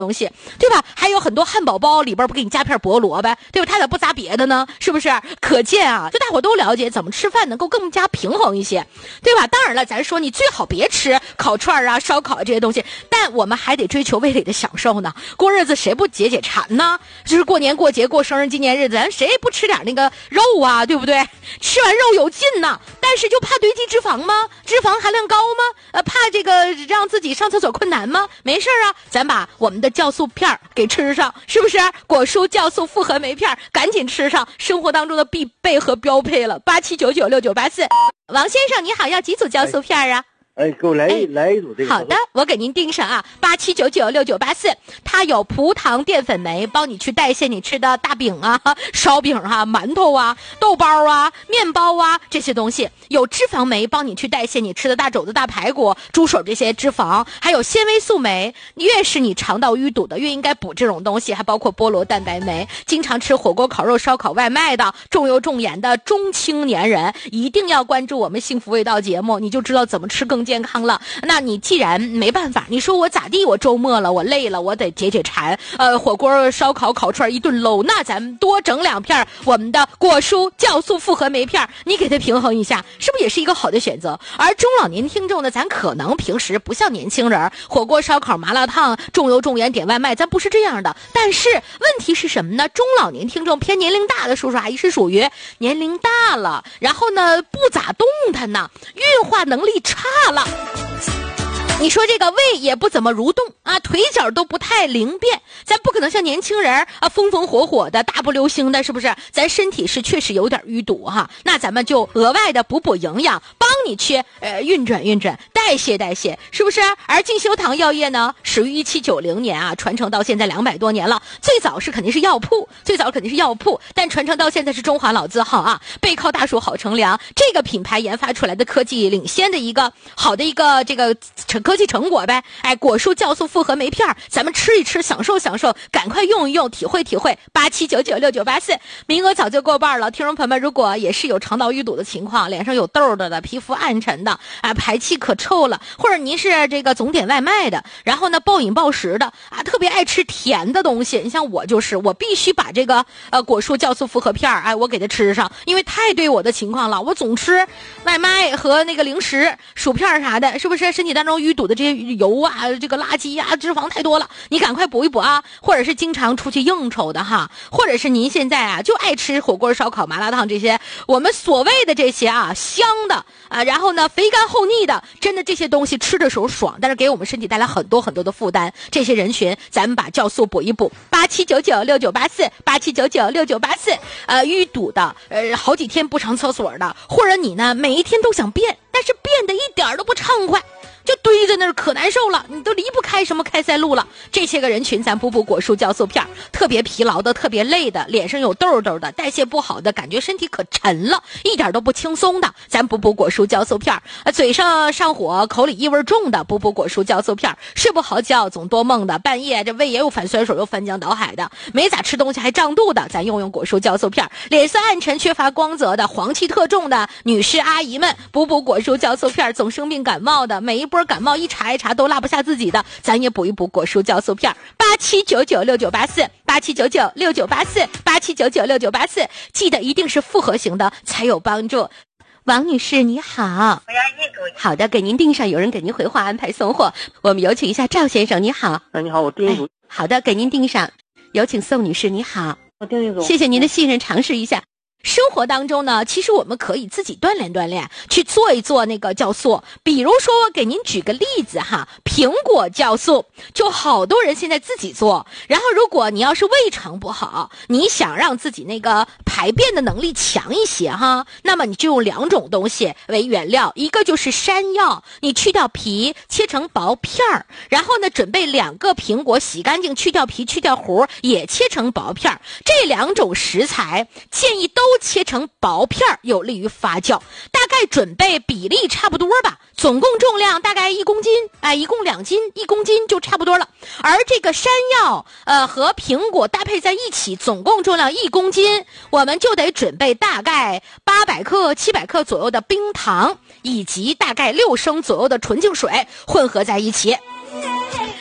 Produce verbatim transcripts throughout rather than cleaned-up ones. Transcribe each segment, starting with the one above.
东西，对吧？还有很多汉堡包里边不给你加片菠萝呗，对吧？他咋不砸别的呢？是不是？可见啊，就大伙都了解怎么吃饭能够更加平衡一些，对吧？当然了，咱说你最好别吃烤串啊、烧烤这些东西，但我们还得追求味蕾的享受呢。过日子谁不解解馋呢？就是过年过节过生日纪念日子，咱谁不吃点那个肉啊，对不对？吃完肉有劲呢，但是就怕堆积脂肪吗？脂肪含量高吗？呃，怕这个让自己上厕所困难吗？没事啊，咱把我们的酵素片给吃上，是不是？果蔬酵素复合酶片赶紧吃上，生活当中的必备和标配了。八七九九六九八四，王先生你好，要几组酵素片啊？ 哎，给我来一、哎、来一组这个。 好的，我给您订上啊，八七九九六九八四，它有葡糖淀粉酶，帮你去代谢你吃的大饼啊、烧饼啊、馒头啊、豆包啊、面包啊这些东西；有脂肪酶，帮你去代谢你吃的大肘子、大排骨、猪手这些脂肪；还有纤维素酶，越是你肠道淤堵的，越应该补这种东西，还包括菠萝蛋白酶。经常吃火锅、烤肉、烧烤外卖的、重油重盐的中青年人，一定要关注我们幸福味道节目，你就知道怎么吃更健康了。那你既然没办法，你说我咋地？我周末了，我累了，我得解解馋。呃，火锅、烧烤、烤串一顿搂，那咱多整两片我们的果蔬酵素复合酶片，你给它平衡一下，是不是也是一个好的选择？而中老年听众呢，咱可能平时不像年轻人，火锅、烧烤、麻辣烫，重油重盐点外卖，咱不是这样的。但是问题是什么呢？中老年听众偏年龄大的叔叔阿姨是属于年龄大了，然后呢不咋动弹呢，运化能力差了。你说这个胃也不怎么蠕动啊，腿脚都不太灵便，咱不可能像年轻人啊风风火火的大步流星的，是不是？咱身体是确实有点淤堵哈，那咱们就额外的补补营养，帮你去呃运转运转，代谢代谢，是不是？而进修堂药业呢，始于一七九零年啊，传承到现在两百多年了。最早是肯定是药铺，最早肯定是药铺，但传承到现在是中华老字号啊，背靠大树好乘凉，这个品牌研发出来的科技领先的一个好的一个这个成科技成果呗。哎，果蔬酵素复合酶片，咱们吃一吃，享受享受，赶快用一用，体会体会。八七九九六九八四，名额早就过半了。听众朋友们，如果也是有肠道淤堵的情况，脸上有痘的的，皮肤暗沉的，啊，排气可臭了，或者您是这个总点外卖的，然后呢暴饮暴食的啊，特别爱吃甜的东西。你像我就是，我必须把这个呃果蔬酵素复合片，哎，我给它吃上，因为太对我的情况了。我总吃外卖和那个零食、薯片啥的，是不是？身体当中淤堵的这些油啊、这个垃圾啊、脂肪太多了，你赶快补一补啊！或者是经常出去应酬的哈，或者是您现在啊就爱吃火锅、烧烤、麻辣烫这些我们所谓的这些啊香的啊，然后呢肥甘厚腻的，真的这些东西吃的时候爽，但是给我们身体带来很多很多的负担。这些人群，咱们把酵素补一补。八七九九六九八四，八七九九六九八四。呃，淤堵的，呃，好几天不上厕所的，或者你呢每一天都想变，但是变得一点都不畅快。就堆在那儿可难受了，你都离不开什么开塞露了。这些个人群咱补补果蔬酵素片，特别疲劳的、特别累的、脸上有痘痘的、代谢不好的，感觉身体可沉了，一点都不轻松的，咱补补果蔬酵素片。呃，嘴上上火、口里异味重的，补补果蔬酵素片。睡不好觉、总多梦的，半夜这胃也有反酸水又翻江倒海的，没咋吃东西还胀肚的，咱用用果蔬酵素片。脸色暗沉、缺乏光泽的、黄气特重的女士阿姨们，补补果蔬酵素片。总生病感冒的，每一波感冒一查一查都拉不下自己的，咱也补一补果蔬酵素片。八七九九六九八四，八七九九六九八四，八七九九六九八四，记得一定是复合型的才有帮助。王女士你好。 我要一组。 好的，给您订上，有人给您回话安排送货。我们有请一下赵先生，你好。 哎，你好，我订一组。 哎，好的，给您订上。有请宋女士，你好。 我订一组。 谢谢您的信任，尝试一下。生活当中呢，其实我们可以自己锻炼锻炼，去做一做那个酵素。比如说，我给您举个例子哈，苹果酵素，就好多人现在自己做。然后，如果你要是胃肠不好，你想让自己那个排便的能力强一些哈，那么你就用两种东西为原料，一个就是山药，你去掉皮，切成薄片儿，然后呢，准备两个苹果，洗干净，去掉皮，去掉核，也切成薄片儿。这两种食材建议都切成薄片，有利于发酵。大概准备比例差不多吧，总共重量大概一公斤，哎，一共两斤，一公斤就差不多了。而这个山药，呃，和苹果搭配在一起，总共重量一公斤，我们就得准备大概八百克、七百克左右的冰糖，以及大概六升左右的纯净水混合在一起。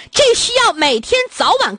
这需要每天早晚